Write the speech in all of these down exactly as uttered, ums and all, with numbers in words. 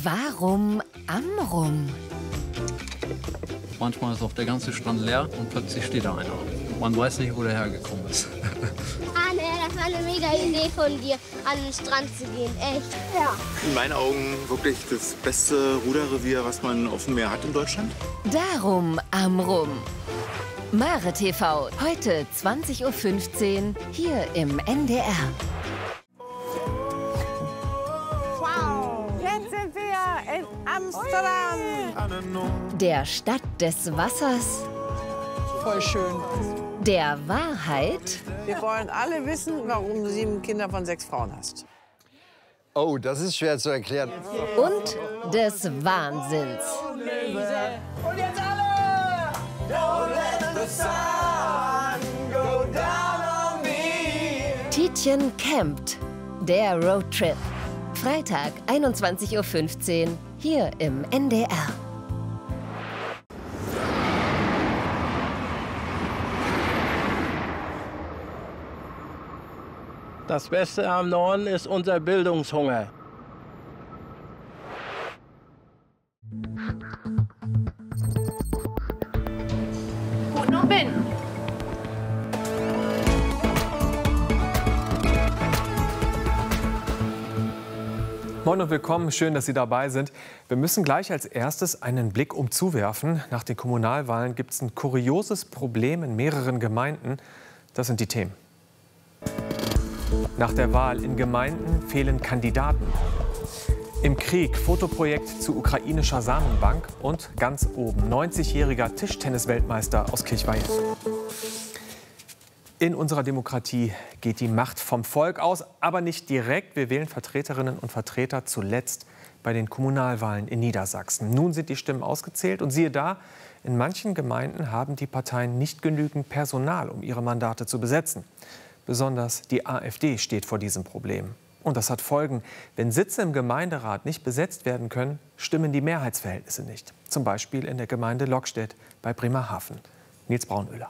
Warum Amrum? Manchmal ist auch der ganze Strand leer und plötzlich steht da einer. Man weiß nicht, wo der hergekommen ist. Ah, ne, das war eine mega Idee von dir, an den Strand zu gehen, echt. Ja. In meinen Augen wirklich das beste Ruderrevier, was man auf dem Meer hat in Deutschland. Darum Amrum. Mare T V, heute zwanzig Uhr fünfzehn, hier im N D R. Wow, jetzt sind wir in Amsterdam. Der Stadt des Wassers, Voll schön. der Wahrheit Wir wollen alle wissen, warum du sieben Kinder von sechs Frauen hast. Oh, das ist schwer zu erklären. und des Wahnsinns. Und jetzt alle! Don't let the sun go down on me. Tietjen campt, der Roadtrip. Freitag, einundzwanzig Uhr fünfzehn, hier im N D R. Das Beste am Norden ist unser Bildungshunger. Guten und Bin. Moin und willkommen, schön, dass Sie dabei sind. Wir müssen gleich als erstes einen Blick umzuwerfen. Nach den Kommunalwahlen gibt es ein kurioses Problem in mehreren Gemeinden. Das sind die Themen. Nach der Wahl in Gemeinden fehlen Kandidaten. Im Krieg Fotoprojekt zu ukrainischer Samenbank und ganz oben neunzigjähriger Tischtennis-Weltmeister aus Kirchweih. In unserer Demokratie geht die Macht vom Volk aus, aber nicht direkt. Wir wählen Vertreterinnen und Vertreter zuletzt bei den Kommunalwahlen in Niedersachsen. Nun sind die Stimmen ausgezählt und siehe da, in manchen Gemeinden haben die Parteien nicht genügend Personal, um ihre Mandate zu besetzen. Besonders die AfD steht vor diesem Problem. Und das hat Folgen. Wenn Sitze im Gemeinderat nicht besetzt werden können, stimmen die Mehrheitsverhältnisse nicht. Zum Beispiel in der Gemeinde Lockstedt bei Bremerhaven. Nils Braunöhler.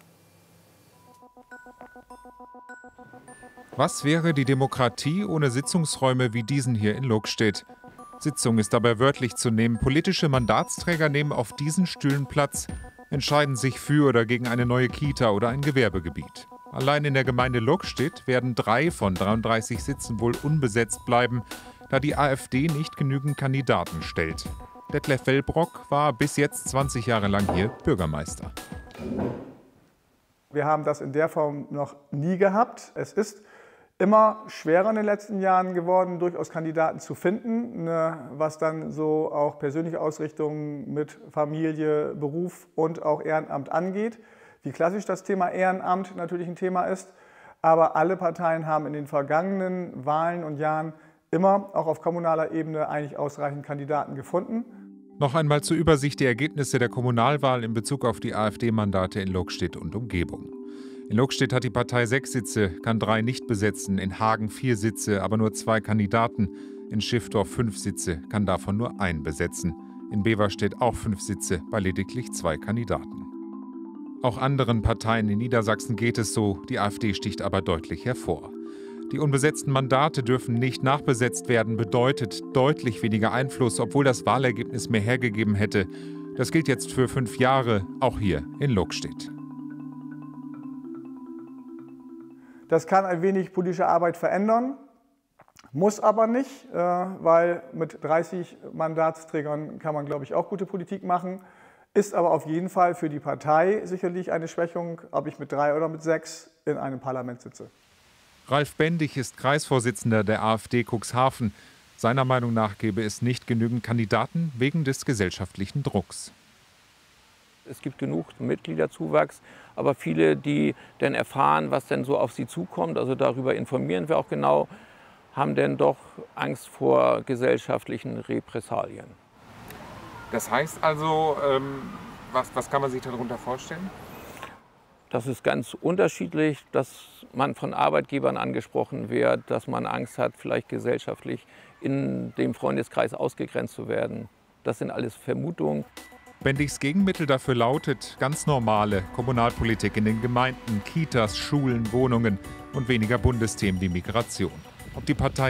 Was wäre die Demokratie ohne Sitzungsräume wie diesen hier in Lockstedt? Sitzung ist dabei wörtlich zu nehmen. Politische Mandatsträger nehmen auf diesen Stühlen Platz, entscheiden sich für oder gegen eine neue Kita oder ein Gewerbegebiet. Allein in der Gemeinde Lockstedt werden drei von dreiunddreißig Sitzen wohl unbesetzt bleiben, da die AfD nicht genügend Kandidaten stellt. Detlef Wellbrock war bis jetzt zwanzig Jahre lang hier Bürgermeister. Wir haben das in der Form noch nie gehabt. Es ist immer schwerer in den letzten Jahren geworden, durchaus Kandidaten zu finden, was dann so auch persönliche Ausrichtungen mit Familie, Beruf und auch Ehrenamt angeht. Wie klassisch das Thema Ehrenamt natürlich ein Thema ist. Aber alle Parteien haben in den vergangenen Wahlen und Jahren immer auch auf kommunaler Ebene eigentlich ausreichend Kandidaten gefunden. Noch einmal zur Übersicht die Ergebnisse der Kommunalwahl in Bezug auf die AfD-Mandate in Lockstedt und Umgebung. In Lockstedt hat die Partei sechs Sitze, kann drei nicht besetzen, in Hagen vier Sitze, aber nur zwei Kandidaten. In Schiffdorf fünf Sitze, kann davon nur einen besetzen. In Beverstedt auch fünf Sitze, bei lediglich zwei Kandidaten. Auch anderen Parteien in Niedersachsen geht es so, die AfD sticht aber deutlich hervor. Die unbesetzten Mandate dürfen nicht nachbesetzt werden, bedeutet deutlich weniger Einfluss, obwohl das Wahlergebnis mehr hergegeben hätte. Das gilt jetzt für fünf Jahre, auch hier in Lockstedt. Das kann ein wenig politische Arbeit verändern, muss aber nicht, weil mit dreißig Mandatsträgern kann man, glaube ich, auch gute Politik machen. Ist aber auf jeden Fall für die Partei sicherlich eine Schwächung, ob ich mit drei oder mit sechs in einem Parlament sitze. Ralf Bendig ist Kreisvorsitzender der AfD Cuxhaven. Seiner Meinung nach gäbe es nicht genügend Kandidaten wegen des gesellschaftlichen Drucks. Es gibt genug Mitgliederzuwachs, aber viele, die dann erfahren, was denn so auf sie zukommt, also darüber informieren wir auch genau, haben denn doch Angst vor gesellschaftlichen Repressalien. Das heißt also, ähm, was, was kann man sich darunter vorstellen? Das ist ganz unterschiedlich, dass man von Arbeitgebern angesprochen wird, dass man Angst hat, vielleicht gesellschaftlich in dem Freundeskreis ausgegrenzt zu werden. Das sind alles Vermutungen. Bendigs Gegenmittel dafür lautet ganz normale Kommunalpolitik in den Gemeinden, Kitas, Schulen, Wohnungen und weniger Bundesthemen wie Migration. Ob die Partei